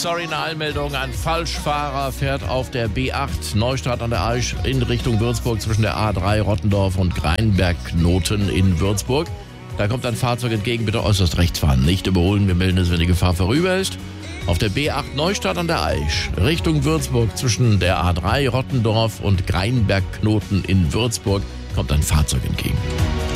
Sorry, eine Eilmeldung. Ein Falschfahrer fährt auf der B8 Neustadt an der Aisch in Richtung Würzburg zwischen der A3 Rottendorf und Greinberg-Knoten in Würzburg. Da kommt ein Fahrzeug entgegen, bitte äußerst rechts fahren. Nicht überholen, wir melden es, wenn die Gefahr vorüber ist. Auf der B8 Neustadt an der Aisch Richtung Würzburg zwischen der A3 Rottendorf und Greinberg-Knoten in Würzburg kommt ein Fahrzeug entgegen.